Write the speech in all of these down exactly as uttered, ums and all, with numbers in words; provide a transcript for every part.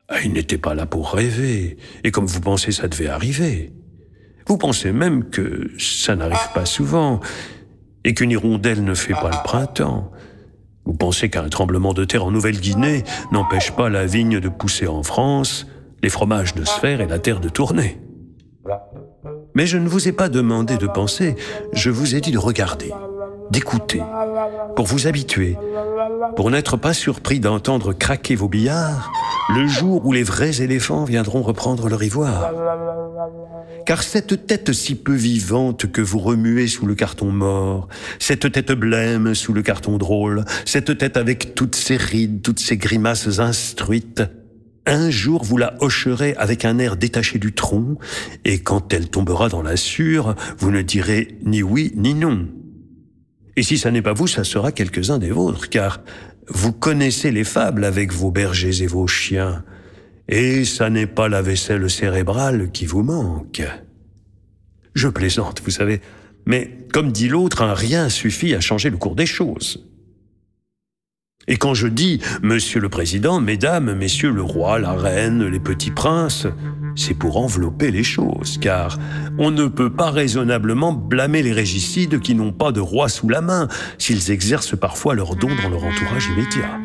Ah, il n'était pas là pour rêver, et comme vous pensez, ça devait arriver. Vous pensez même que ça n'arrive pas souvent, et qu'une hirondelle ne fait pas le printemps. Vous pensez qu'un tremblement de terre en Nouvelle-Guinée n'empêche pas la vigne de pousser en France, les fromages de se faire et la terre de tourner. Mais je ne vous ai pas demandé de penser, je vous ai dit de regarder, d'écouter, pour vous habituer, pour n'être pas surpris d'entendre craquer vos billards le jour où les vrais éléphants viendront reprendre leur ivoire. Car cette tête si peu vivante que vous remuez sous le carton mort, cette tête blême sous le carton drôle, cette tête avec toutes ses rides, toutes ses grimaces instruites, un jour vous la hocherez avec un air détaché du tronc, et quand elle tombera dans la sûre, vous ne direz ni oui ni non. Et si ça n'est pas vous, ça sera quelques-uns des vôtres, car vous connaissez les fables avec vos bergers et vos chiens, et ça n'est pas la vaisselle cérébrale qui vous manque. Je plaisante, vous savez, mais comme dit l'autre, un rien suffit à changer le cours des choses. Et quand je dis « Monsieur le Président, Mesdames, Messieurs le Roi, la Reine, les petits princes », c'est pour envelopper les choses, car on ne peut pas raisonnablement blâmer les régicides qui n'ont pas de roi sous la main, s'ils exercent parfois leurs dons dans leur entourage immédiat.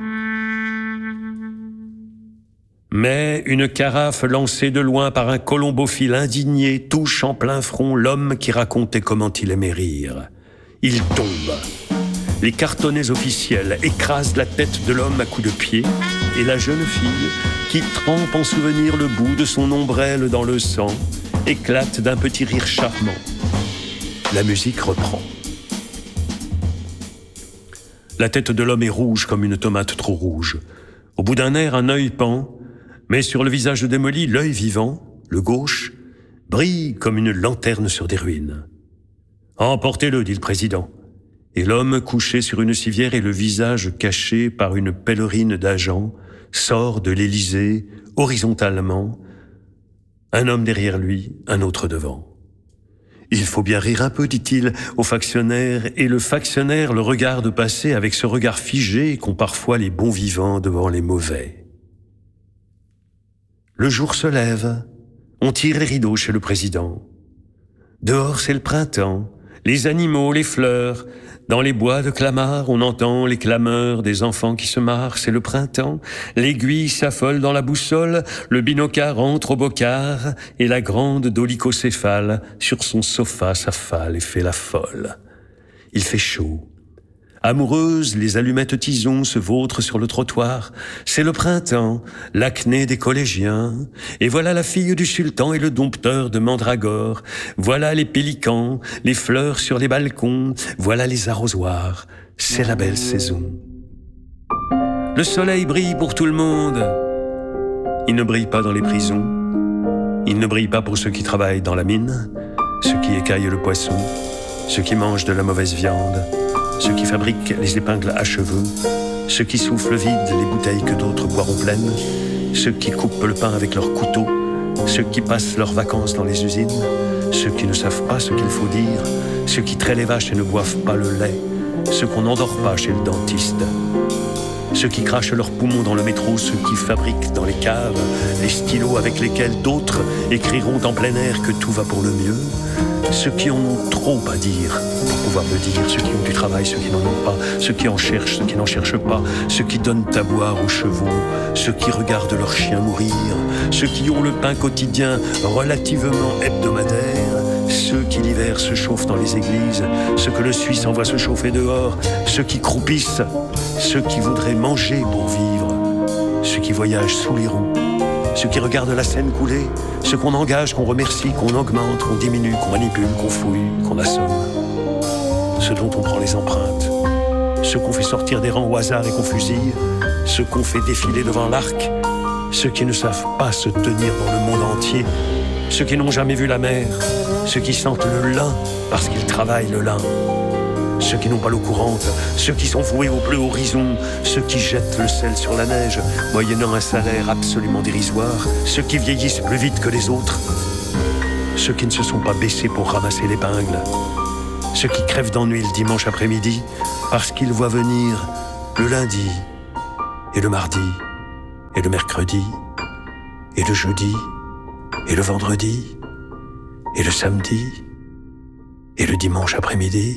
Mais une carafe lancée de loin par un colombophile indigné touche en plein front l'homme qui racontait comment il aimait rire. Il tombe. Les cartonnets officiels écrasent la tête de l'homme à coups de pied, et la jeune fille, qui trempe en souvenir le bout de son ombrelle dans le sang, éclate d'un petit rire charmant. La musique reprend. La tête de l'homme est rouge comme une tomate trop rouge. Au bout d'un air, un œil pend, mais sur le visage démoli, l'œil vivant, le gauche, brille comme une lanterne sur des ruines. « Emportez-le, dit le président. » Et l'homme, couché sur une civière et le visage caché par une pèlerine d'agents, sort de l'Élysée, horizontalement, un homme derrière lui, un autre devant. Il faut bien rire un peu, dit-il au factionnaire, et le factionnaire le regarde passer avec ce regard figé qu'ont parfois les bons vivants devant les mauvais. Le jour se lève, on tire les rideaux chez le président. Dehors, c'est le printemps, les animaux, les fleurs. Dans les bois de Clamart, on entend les clameurs des enfants qui se marrent, c'est le printemps. L'aiguille s'affole dans la boussole, le binocar entre au bocard, et la grande dolicocéphale, sur son sofa, s'affale et fait la folle. Il fait chaud. Amoureuses, les allumettes tisons se vautrent sur le trottoir. C'est le printemps, l'acné des collégiens. Et voilà la fille du sultan et le dompteur de mandragore. Voilà les pélicans, les fleurs sur les balcons. Voilà les arrosoirs. C'est la belle saison. Le soleil brille pour tout le monde. Il ne brille pas dans les prisons. Il ne brille pas pour ceux qui travaillent dans la mine, ceux qui écaillent le poisson, ceux qui mangent de la mauvaise viande, ceux qui fabriquent les épingles à cheveux, ceux qui soufflent vide les bouteilles que d'autres boiront pleines, ceux qui coupent le pain avec leurs couteaux, ceux qui passent leurs vacances dans les usines, ceux qui ne savent pas ce qu'il faut dire, ceux qui traient les vaches et ne boivent pas le lait, ceux qu'on n'endort pas chez le dentiste, ceux qui crachent leurs poumons dans le métro, ceux qui fabriquent dans les caves les stylos avec lesquels d'autres écriront en plein air que tout va pour le mieux, ceux qui en ont trop à dire pour pouvoir le dire, ceux qui ont du travail, ceux qui n'en ont pas, ceux qui en cherchent, ceux qui n'en cherchent pas, ceux qui donnent à boire aux chevaux, ceux qui regardent leurs chiens mourir, ceux qui ont le pain quotidien relativement hebdomadaire, ceux qui l'hiver se chauffent dans les églises, ceux que le Suisse envoie se chauffer dehors, ceux qui croupissent, ceux qui voudraient manger pour vivre, ceux qui voyagent sous les roues, ceux qui regardent la Seine couler, ceux qu'on engage, qu'on remercie, qu'on augmente, qu'on diminue, qu'on manipule, qu'on fouille, qu'on assomme, ceux dont on prend les empreintes, ceux qu'on fait sortir des rangs au hasard et qu'on fusille, ceux qu'on fait défiler devant l'arc, ceux qui ne savent pas se tenir dans le monde entier, ceux qui n'ont jamais vu la mer, ceux qui sentent le lin parce qu'ils travaillent le lin, ceux qui n'ont pas l'eau courante, ceux qui sont voués au bleu horizon, ceux qui jettent le sel sur la neige, moyennant un salaire absolument dérisoire, ceux qui vieillissent plus vite que les autres, ceux qui ne se sont pas baissés pour ramasser l'épingle, ceux qui crèvent d'ennui le dimanche après-midi parce qu'ils voient venir le lundi et le mardi et le mercredi et le jeudi, et le vendredi, et le samedi, et le dimanche après-midi.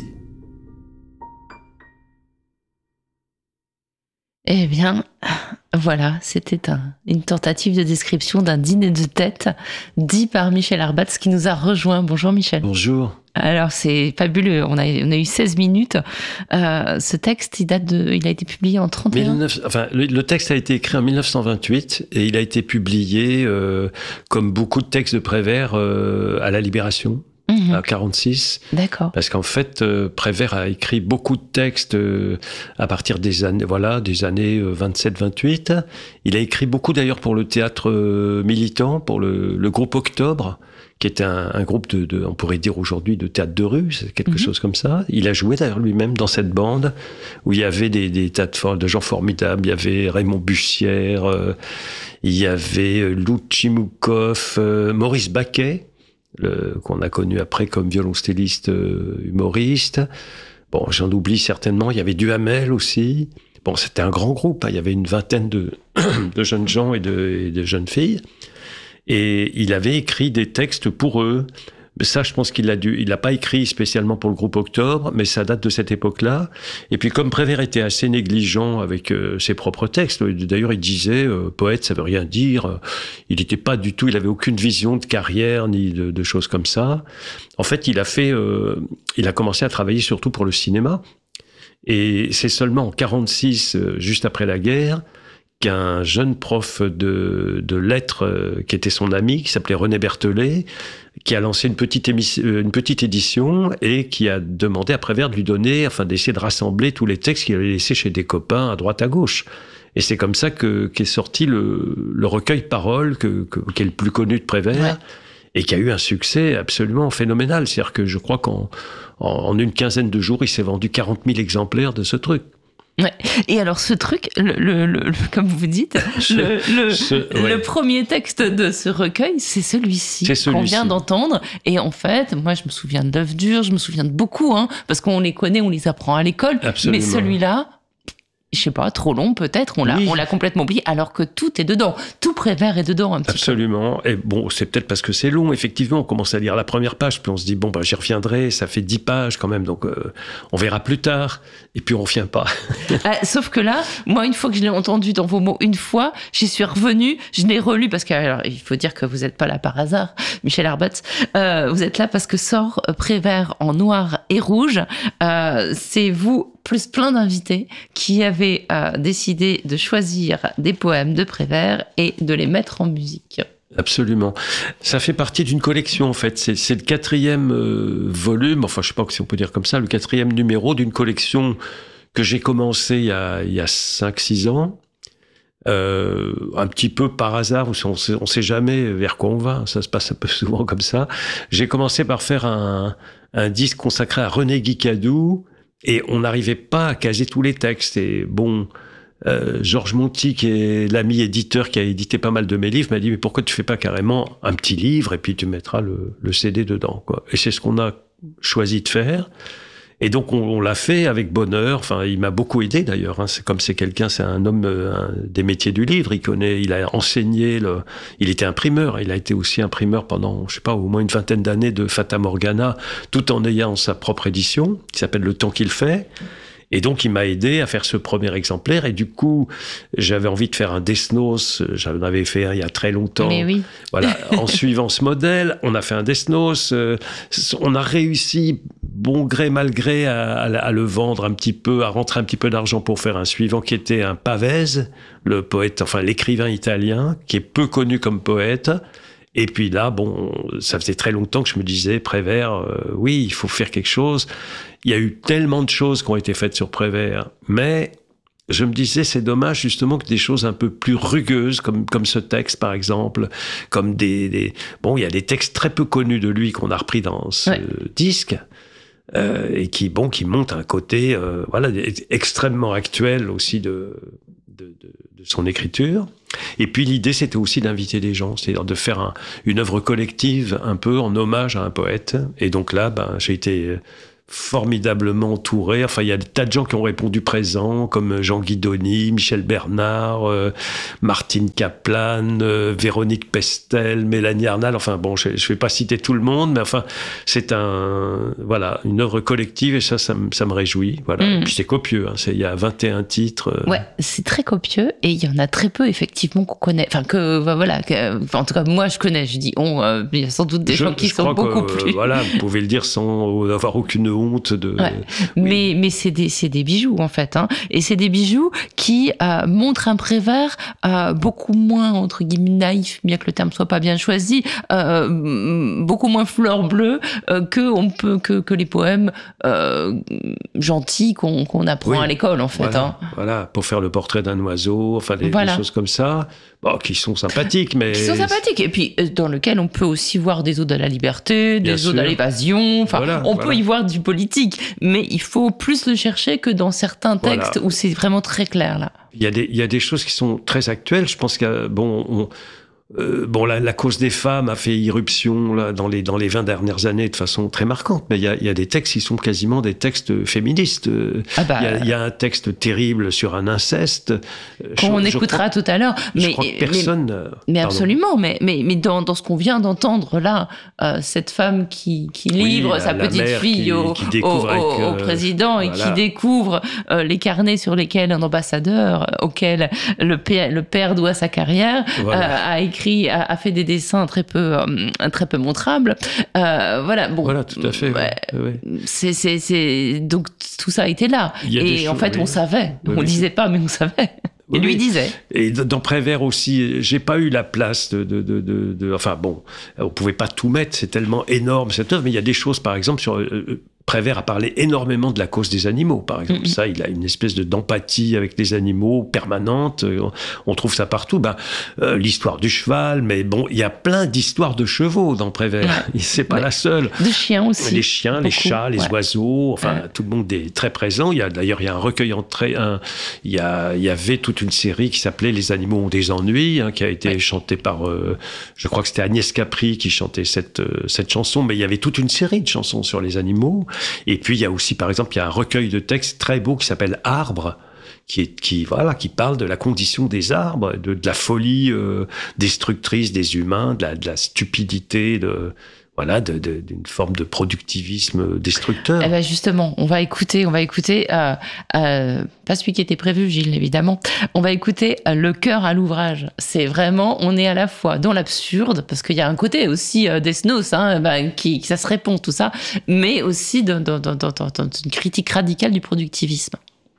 Eh bien, voilà, c'était un, une tentative de description d'un dîner de tête dit par Michel Arbatz qui nous a rejoint. Bonjour Michel. Bonjour. Alors c'est fabuleux, on a, on a eu seize minutes. Euh, ce texte, il, date de, il a été publié en trente et un. dix-neuf, enfin, le, le texte a été écrit en mille neuf cent vingt-huit et il a été publié, euh, comme beaucoup de textes de Prévert, euh, à la Libération. Mmh. À quarante-six. D'accord. Parce qu'en fait, euh, Prévert a écrit beaucoup de textes euh, à partir des années, voilà, des années vingt-sept vingt-huit. Il a écrit beaucoup d'ailleurs pour le théâtre euh, militant, pour le, le groupe Octobre, qui était un, un groupe de, de, on pourrait dire aujourd'hui, de théâtre de rue, c'est quelque mmh. chose comme ça. Il a joué d'ailleurs lui-même dans cette bande où il y avait des, des tas de, de gens formidables. Il y avait Raymond Bussière, euh, il y avait Lou Tchimoukov, euh, Maurice Baquet, Le, qu'on a connu après comme violoncelliste euh, humoriste. Bon, j'en oublie certainement. Il y avait Duhamel aussi. Bon, c'était un grand groupe. Hein. Il y avait une vingtaine de, de jeunes gens et de, et de jeunes filles. Et il avait écrit des textes pour eux. Mais ça, je pense qu'il a dû, il n'a pas écrit spécialement pour le groupe Octobre, mais ça date de cette époque-là. Et puis, comme Prévert était assez négligent avec euh, ses propres textes, d'ailleurs, il disait, euh, poète, ça veut rien dire. Euh, il n'était pas du tout, il avait aucune vision de carrière ni de, de choses comme ça. En fait, il a fait, euh, il a commencé à travailler surtout pour le cinéma. Et c'est seulement en quarante-six, euh, juste après la guerre, qu'un jeune prof de, de lettres, euh, qui était son ami, qui s'appelait René Berthelet, qui a lancé une petite, émission, une petite édition et qui a demandé à Prévert de lui donner, enfin d'essayer de rassembler tous les textes qu'il avait laissés chez des copains à droite à gauche. Et c'est comme ça que, qu'est sorti le, le recueil Paroles, que, que, qui est le plus connu de Prévert, ouais. Et qui a eu un succès absolument phénoménal. C'est-à-dire que je crois qu'en en, en une quinzaine de jours, il s'est vendu quarante mille exemplaires de ce truc. Ouais. Et alors ce truc, le, le, le, comme vous dites, ce, le, le, ce, ouais. le premier texte de ce recueil, c'est celui-ci, c'est celui-ci qu'on vient d'entendre. Et en fait, moi je me souviens de l'œuf dur, je me souviens de beaucoup, hein, parce qu'on les connaît, on les apprend à l'école. Absolument. Mais celui-là, je sais pas, trop long peut-être, on l'a, oui. on l'a complètement oublié, alors que tout est dedans. Tout Prévert est dedans un petit Absolument. peu. Et bon, c'est peut-être parce que c'est long, effectivement, on commence à lire la première page, puis on se dit, bon, bah, j'y reviendrai, ça fait dix pages quand même, donc euh, on verra plus tard, et puis on ne revient pas. euh, sauf que là, moi, une fois que je l'ai entendu dans vos mots, une fois, j'y suis revenue, je l'ai relu, parce que, alors, il faut dire que vous n'êtes pas là par hasard, Michel Arbatz, euh, vous êtes là parce que sort Prévert en noir et rouge, euh, c'est vous, plus plein d'invités qui avaient euh, décidé de choisir des poèmes de Prévert et de les mettre en musique. Absolument. Ça fait partie d'une collection, en fait. C'est, c'est le quatrième euh, volume, enfin, je ne sais pas si on peut dire comme ça, le quatrième numéro d'une collection que j'ai commencé il y a, il y a cinq six ans. Euh, un petit peu par hasard, on ne sait jamais vers quoi on va, ça se passe un peu souvent comme ça. J'ai commencé par faire un, un disque consacré à René Guicadou, et on n'arrivait pas à caser tous les textes. Et bon, euh, Georges Monti, qui est l'ami éditeur qui a édité pas mal de mes livres, m'a dit « Mais pourquoi tu fais pas carrément un petit livre et puis tu mettras le, le C D dedans, quoi ?» Et c'est ce qu'on a choisi de faire. Et donc, on, on l'a fait avec bonheur. Enfin, il m'a beaucoup aidé, d'ailleurs. Hein. C'est comme c'est quelqu'un, c'est un homme un, des métiers du livre. Il connaît, il a enseigné, le, il était imprimeur. Il a été aussi imprimeur pendant, je sais pas, au moins une vingtaine d'années de Fata Morgana, tout en ayant sa propre édition, qui s'appelle Le Temps qu'il fait. Et donc, il m'a aidé à faire ce premier exemplaire. Et du coup, j'avais envie de faire un Desnos. J'en avais fait un il y a très longtemps. Mais oui. Voilà. En suivant ce modèle, on a fait un Desnos. Euh, on a réussi, bon gré, mal gré, à, à, à le vendre un petit peu, à rentrer un petit peu d'argent pour faire un suivant qui était un Pavese, le poète, enfin, l'écrivain italien, qui est peu connu comme poète. Et puis là, bon, ça faisait très longtemps que je me disais, Prévert, euh, oui, il faut faire quelque chose. Il y a eu tellement de choses qui ont été faites sur Prévert, mais je me disais, c'est dommage justement que des choses un peu plus rugueuses, comme, comme ce texte par exemple, comme des, des... Bon, il y a des textes très peu connus de lui qu'on a repris dans ce ouais. disque, euh, et qui, bon, qui montent un côté euh, voilà, extrêmement actuel aussi de, de, de, de son écriture. Et puis l'idée, c'était aussi d'inviter des gens, c'est-à-dire de faire un, une œuvre collective un peu en hommage à un poète. Et donc là, ben, j'ai été formidablement entouré. Enfin, il y a des tas de gens qui ont répondu présent, comme Jean Guidoni, Michel Bernard, euh, Martine Kaplan, euh, Véronique Pestel, Mélanie Arnal. Enfin, bon, je ne vais pas citer tout le monde, mais enfin, c'est un, voilà, une œuvre collective et ça, ça, me, ça me réjouit. Voilà. Mmh. Et puis c'est copieux. Hein, c'est, il y a vingt et un titres. Euh... Ouais, c'est très copieux et il y en a très peu, effectivement, qu'on connaît. Enfin, que, voilà, que, enfin, en tout cas, moi, je connais. Je dis, on, euh, il y a sans doute des je, gens qui sont beaucoup que, plus. Voilà, vous pouvez le dire sans avoir aucune honte de. Ouais. Oui. Mais, mais c'est des, c'est des bijoux, en fait. Hein. Et c'est des bijoux qui euh, montrent un Prévert euh, beaucoup moins, entre guillemets, naïf, bien que le terme soit pas bien choisi, euh, beaucoup moins fleur bleue euh, que, on peut, que, que les poèmes euh, gentils qu'on, qu'on apprend oui. à l'école, en fait. Voilà. Hein. Voilà, pour faire le portrait d'un oiseau, enfin, des, voilà. des choses comme ça. Bon, qui sont sympathiques, mais... Qui sont sympathiques, et puis dans lequel on peut aussi voir des odes à la liberté, des Bien odes sûr. à l'évasion, enfin, voilà, on voilà. peut y voir du politique, mais il faut plus le chercher que dans certains textes voilà. où c'est vraiment très clair, là. Il y a des, il y a des choses qui sont très actuelles, je pense que, bon, on... Euh, bon, la, la cause des femmes a fait irruption là, dans les dans les vingt dernières années de façon très marquante. Mais il y a, il y a des textes qui sont quasiment des textes féministes. Ah bah, il, y a, il y a un texte terrible sur un inceste. Qu'on je, écoutera je crois, tout à l'heure. Mais, je crois que personne. Mais, mais absolument. Mais mais mais dans dans ce qu'on vient d'entendre là, euh, cette femme qui qui livre oui, la, sa petite fille qui, au, qui au, au, avec, au président et voilà. qui découvre euh, les carnets sur lesquels un ambassadeur auquel le père le père doit sa carrière voilà. euh, a écrit écrit, a, a fait des dessins très peu, euh, très peu montrables. Euh, voilà, bon. Voilà, tout à fait. Ouais, ouais. C'est, c'est, c'est, donc tout ça était là. Et en choses, fait, oui. on savait. Oui, on oui. disait pas, mais on savait. Et oui, lui disait. Et dans Prévert aussi, j'ai pas eu la place de, de, de, de, de, enfin bon, on pouvait pas tout mettre, c'est tellement énorme cette œuvre, mais il y a des choses, par exemple, sur, euh, Prévert a parlé énormément de la cause des animaux, par exemple. Mm-hmm. Ça, il a une espèce de, d'empathie avec les animaux permanente. On trouve ça partout. Ben, euh, l'histoire du cheval, mais bon, il y a plein d'histoires de chevaux dans Prévert. Ouais. C'est pas ouais. la seule. De chiens aussi. Les chiens, beaucoup. Les chats, les ouais. oiseaux. Enfin, ouais. tout le monde est très présent. Il y a d'ailleurs, il y a un recueil en très, un, il y a, il y avait toute une série qui s'appelait Les animaux ont des ennuis, hein, qui a été ouais. chantée par, euh, je crois que c'était Agnès Capri qui chantait cette euh, cette chanson. Mais il y avait toute une série de chansons sur les animaux. Et puis il y a aussi, par exemple, il y a un recueil de textes très beau qui s'appelle Arbre, qui est qui voilà qui parle de la condition des arbres, de, de la folie euh, destructrice des humains, de la, de la stupidité, de voilà, de, de, d'une forme de productivisme destructeur. Eh ben justement, on va écouter, on va écouter, euh, euh, pas celui qui était prévu, Gilles, évidemment. On va écouter euh, Le cœur à l'ouvrage. C'est vraiment, on est à la fois dans l'absurde, parce qu'il y a un côté aussi euh, des Snows, hein, bah, qui, qui ça se répond tout ça, mais aussi dans, dans, dans, dans, dans une critique radicale du productivisme.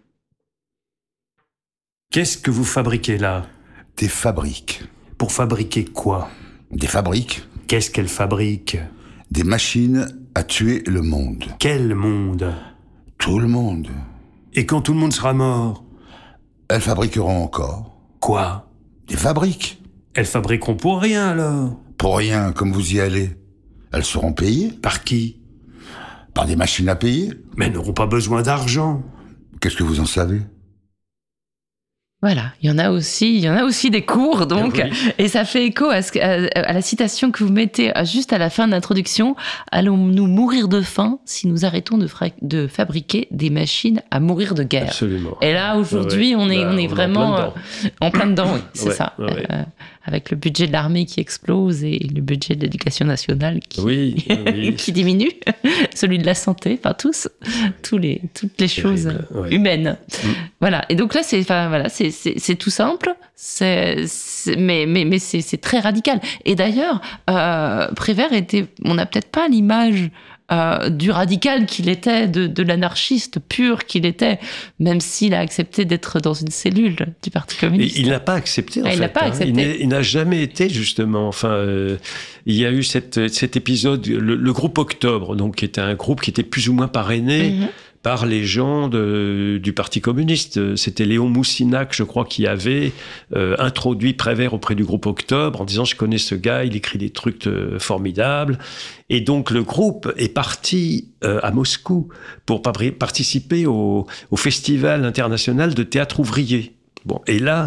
Qu'est-ce que vous fabriquez là ? Des fabriques. Pour fabriquer quoi ? Des fabriques. Qu'est-ce qu'elle fabrique ? Des machines à tuer le monde. Quel monde ? Tout le monde. Et quand tout le monde sera mort ? Elles fabriqueront encore. Quoi ? Des fabriques. Elles fabriqueront pour rien alors ? Pour rien, comme vous y allez. Elles seront payées. Par qui ? Par des machines à payer. Mais elles n'auront pas besoin d'argent. Qu'est-ce que vous en savez ? Voilà, il y en a aussi, il y en a aussi des cours, donc, oui. Et ça fait écho à, ce, à, à la citation que vous mettez juste à la fin de l'introduction. Allons-nous mourir de faim si nous arrêtons de, fra- de fabriquer des machines à mourir de guerre ? Absolument. Et là, aujourd'hui, ouais. on est, bah, on est on vraiment euh, en plein dedans, oui, c'est ouais, ça. Ouais. Euh, avec le budget de l'armée qui explose et le budget de l'éducation nationale qui, oui, oui. qui diminue, celui de la santé, enfin tous, tous les, toutes les choses ouais. humaines. Mm. Voilà. Et donc là, c'est, enfin voilà, c'est, c'est, c'est tout simple, c'est, c'est, mais mais mais c'est, c'est très radical. Et d'ailleurs, euh, Prévert était, on n'a peut-être pas l'image. Euh, du radical qu'il était, de, de l'anarchiste pur qu'il était, même s'il a accepté d'être dans une cellule du Parti communiste. Et il n'a pas accepté, en ah, fait. Il n'a pas hein. accepté. Il, il n'a jamais été, justement. Enfin, euh, il y a eu cette, cet épisode, le, le groupe Octobre, donc, qui était un groupe qui était plus ou moins parrainé mm-hmm. par les gens de, du Parti communiste. C'était Léon Moussinac, je crois, qui avait euh, introduit Prévert auprès du groupe Octobre en disant « Je connais ce gars, il écrit des trucs euh, formidables ». Et donc, le groupe est parti euh, à Moscou pour participer au, au Festival international de théâtre ouvrier. Bon, et là,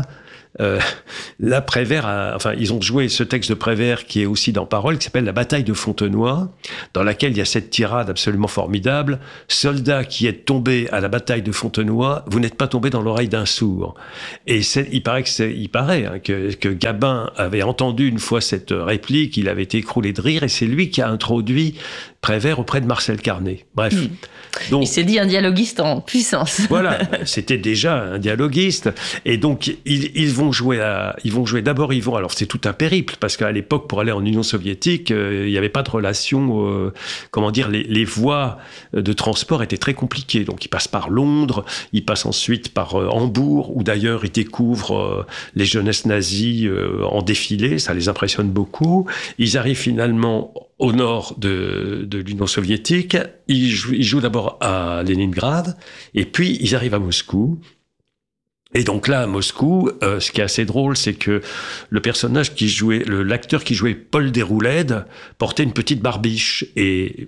euh, là, Prévert, a, enfin, ils ont joué ce texte de Prévert qui est aussi dans Paroles, qui s'appelle La bataille de Fontenoy, dans laquelle il y a cette tirade absolument formidable. Soldats qui êtes tombés à la bataille de Fontenoy, vous n'êtes pas tombés dans l'oreille d'un sourd. Et c'est, il paraît que c'est, il paraît hein, que, que Gabin avait entendu une fois cette réplique, il avait été écroulé de rire, et c'est lui qui a introduit Prévert auprès de Marcel Carné. Bref. Mmh. Donc, il s'est dit un dialoguiste en puissance. Voilà, c'était déjà un dialoguiste. Et donc, ils, ils vont jouer à, ils vont jouer, d'abord, ils vont, alors c'est tout un périple, parce qu'à l'époque, pour aller en Union soviétique, euh, il n'y avait pas de relation, euh, comment dire, les, les voies de transport étaient très compliquées. Donc, ils passent par Londres, ils passent ensuite par euh, Hambourg, où d'ailleurs, ils découvrent euh, les jeunesses nazies euh, en défilé, ça les impressionne beaucoup. Ils arrivent finalement au nord de, de l'Union soviétique. Ils jouent, ils jouent d'abord à Leningrad, et puis ils arrivent à Moscou. Et donc là, à Moscou, euh, ce qui est assez drôle, c'est que le personnage qui jouait, le, l'acteur qui jouait Paul Déroulède, portait une petite barbiche. Et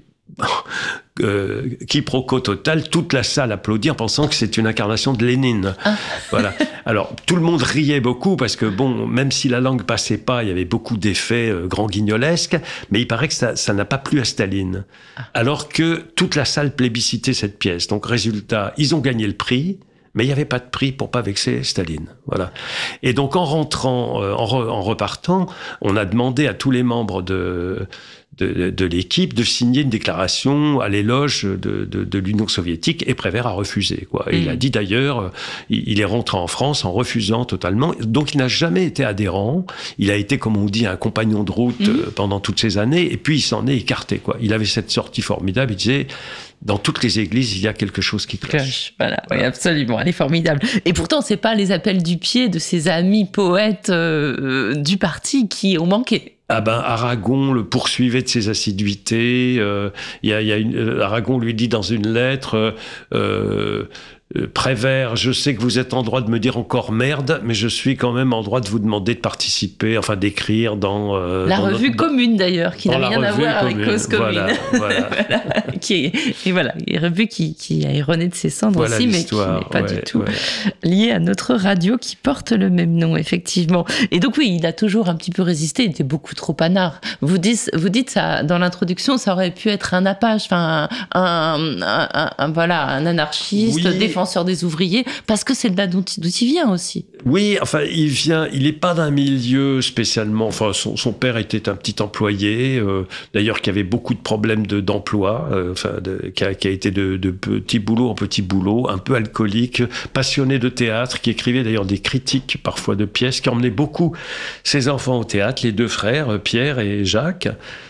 euh, quiproquo total, toute la salle applaudit en pensant que c'est une incarnation de Lénine. Ah. Voilà. Alors, tout le monde riait beaucoup parce que, bon, même si la langue passait pas, il y avait beaucoup d'effets euh, grand guignolesques, mais il paraît que ça, ça n'a pas plu à Staline. Ah. Alors que toute la salle plébiscitait cette pièce. Donc, résultat, ils ont gagné le prix, mais il n'y avait pas de prix pour pas vexer Staline. Voilà. Et donc, en rentrant, euh, en, re, en repartant, on a demandé à tous les membres de... De, de l'équipe de signer une déclaration à l'éloge de, de, de l'Union soviétique, et Prévert a refusé, quoi. Et mmh. il a dit d'ailleurs, il, il est rentré en France en refusant totalement, donc il n'a jamais été adhérent, il a été, comme on dit, un compagnon de route mmh. pendant toutes ces années, et puis il s'en est écarté, quoi. Il avait cette sortie formidable, il disait... Dans toutes les églises, il y a quelque chose qui cloche. Voilà, voilà. Oui, absolument, elle est formidable. Et pourtant, c'est pas les appels du pied de ses amis poètes euh, du parti qui ont manqué. Ah ben, Aragon le poursuivait de ses assiduités. Euh, il y a, il y a une, euh, Aragon lui dit dans une lettre... Euh, Euh, Prévert, je sais que vous êtes en droit de me dire encore merde, mais je suis quand même en droit de vous demander de participer, enfin d'écrire dans... Euh, la dans revue notre... Commune d'ailleurs, qui n'a rien à voir commune. avec Cause Commune. Voilà, voilà. voilà. Qui est, et voilà, une revue qui, qui a erroné de ses cendres voilà aussi, mais qui n'est pas ouais, du tout ouais. liée à notre radio qui porte le même nom, effectivement. Et donc oui, il a toujours un petit peu résisté, il était beaucoup trop panard. Vous dites, vous dites ça, dans l'introduction, ça aurait pu être un apache, enfin un, un, un, un, un, voilà, un anarchiste, oui. défenseur des ouvriers, parce que c'est de là d'où il vient aussi. Oui, enfin, il vient, il n'est pas d'un milieu spécialement, enfin, son, son père était un petit employé, euh, d'ailleurs, qui avait beaucoup de problèmes de, d'emploi, euh, enfin, de, qui, a, qui a été de, de petit boulot en petit boulot, un peu alcoolique, passionné de théâtre, qui écrivait d'ailleurs des critiques, parfois de pièces, qui emmenait beaucoup ses enfants au théâtre, les deux frères, Pierre et Jacques.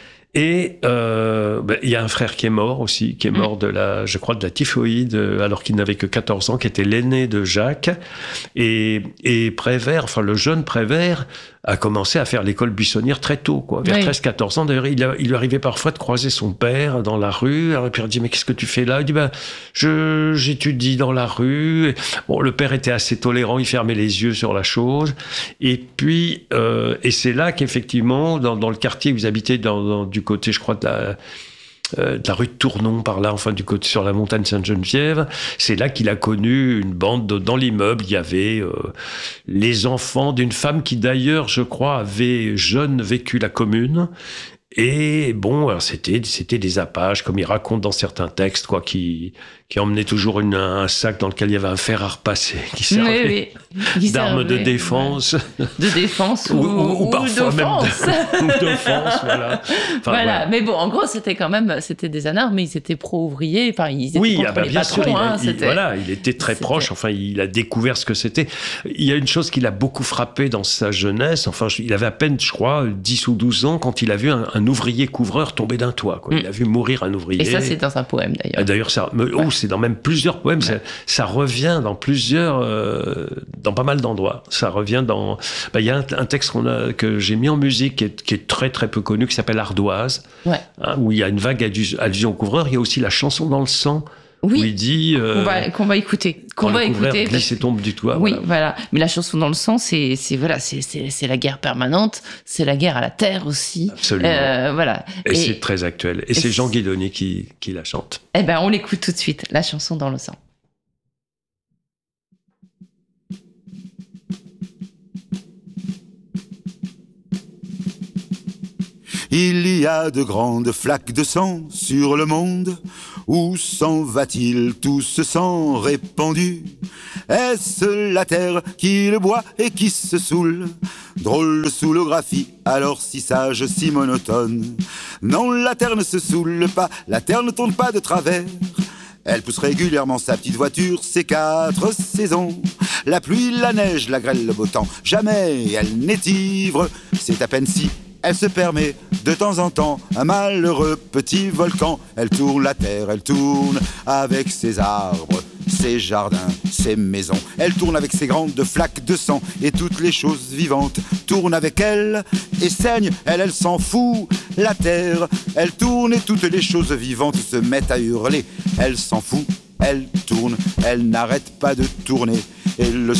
Et euh, ben, il y a un frère qui est mort aussi, qui est mort de la, je crois, de la typhoïde, alors qu'il n'avait que quatorze ans, qui était l'aîné de Jacques. Et, et Prévert, enfin le jeune Prévert, a commencé à faire l'école buissonnière très tôt, quoi, vers oui. treize quatorze ans. D'ailleurs, il, a, il lui arrivait parfois de croiser son père dans la rue. Alors, puis il dit, mais qu'est-ce que tu fais là? Il dit, ben, je, j'étudie dans la rue. Et, bon, le père était assez tolérant, il fermait les yeux sur la chose. Et puis, euh, et c'est là qu'effectivement, dans, dans le quartier où vous habitez, dans, dans, du côté, je crois, de la... Euh, de la rue de Tournon, par là, enfin du côté sur la montagne Sainte-Geneviève, c'est là qu'il a connu une bande de, dans l'immeuble. Il y avait euh, les enfants d'une femme qui d'ailleurs, je crois, avait jeune vécu la Commune. Et bon, alors c'était c'était des apaches, comme il raconte dans certains textes, quoi, qui qui emmenaient toujours une, un sac dans lequel il y avait un fer à repasser, qui servait oui, oui. d'arme de défense, ouais. de défense ou, ou, ou, ou parfois d'offense. même de, ou d'offense, voilà. Enfin, voilà. Ouais. Mais bon, en gros, c'était quand même, c'était des anards, mais ils étaient pro-ouvriers, enfin ils étaient oui, contre ah bah, les bien patrons. sûr, hein, il, il, voilà, il était très c'était... proche. Enfin, il a découvert ce que c'était. Il y a une chose qui l'a beaucoup frappé dans sa jeunesse. Enfin, il avait à peine, je crois, dix ou douze ans quand il a vu un, un ouvrier couvreur tomber d'un toit. Quoi. Mm. Il a vu mourir un ouvrier. Et ça, c'est dans un poème d'ailleurs. D'ailleurs, ça, ouais. oh, c'est dans même plusieurs poèmes. Ouais. Ça, ça revient dans plusieurs, euh, dans pas mal d'endroits. Ça revient dans. Bah, il y a un, un texte qu'on a que j'ai mis en musique qui est, qui est très très peu connu, qui s'appelle Ardoise, ouais. hein, où il y a une vague allusion au couvreur. Il y a aussi la chanson dans le sang. Oui, où il dit euh, qu'on, va, qu'on va écouter, qu'on va écouter. Glisse et tombe du toit. Oui, voilà. voilà. Mais la chanson dans le sang, c'est, c'est voilà, c'est, c'est, c'est la guerre permanente, c'est la guerre à la terre aussi. Absolument. Euh, voilà. Et, et c'est très actuel. Et, et c'est Jean Guédonné qui, qui la chante. Eh ben, on l'écoute tout de suite. La chanson dans le sang. Il y a de grandes flaques de sang sur le monde. Où s'en va-t-il tout ce sang répandu? Est-ce la terre qui le boit et qui se saoule? Drôle de soulographie, alors si sage, si monotone. Non, la terre ne se saoule pas, la terre ne tourne pas de travers. Elle pousse régulièrement sa petite voiture, ses quatre saisons. La pluie, la neige, la grêle, le beau temps. Jamais elle n'est ivre. C'est à peine si elle se permet de temps en temps un malheureux petit volcan. Elle tourne la terre, elle tourne avec ses arbres, ses jardins, ses maisons. Elle tourne avec ses grandes flaques de sang. Et toutes les choses vivantes tournent avec elle et saignent. Elle, elle s'en fout. La terre, elle tourne et toutes les choses vivantes se mettent à hurler. Elle s'en fout, elle tourne, elle n'arrête pas de tourner. Et le